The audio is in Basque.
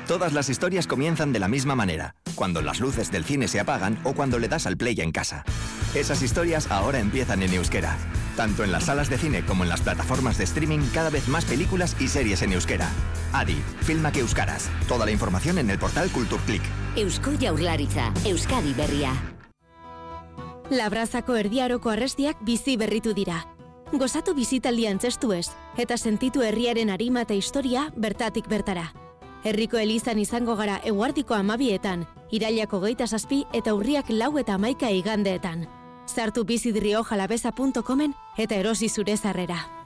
Todas las historias comienzan de la misma manera, cuando las luces del cine se apagan o cuando le das al play en casa. Esas historias ahora empiezan en euskera. Tanto en las salas de cine como en las plataformas de streaming, cada vez más películas y series en euskera. Adi, filmak euskaraz. Toda la información en el portal Kulturklik. Eusko Jaurlaritza, Euskadi berria. Labrazako erdiaroko arrestiak bizi berritu dira. Gozatu bizitaldia antzestuez, eta sentitu herriaren arima eta historia bertatik bertara. Herriko elizan izango gara eguardiko 12etan, irailako 27 eta urriak 4 eta 11 igandeetan. Sartu bizidriojalabeza.comen eta erosi zure sarrera.